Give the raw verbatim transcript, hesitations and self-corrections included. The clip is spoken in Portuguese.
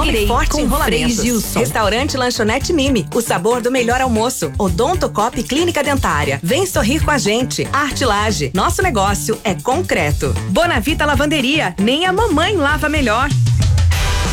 Homem Forte Enrolamentos. Restaurante Lanchonete Mimi, o sabor do melhor almoço. Odontocop Clínica Dentária. Vem sorrir com a gente. Arte Laje, nosso negócio é concreto. Bonavita Lavanderia, nem a mamãe lava melhor.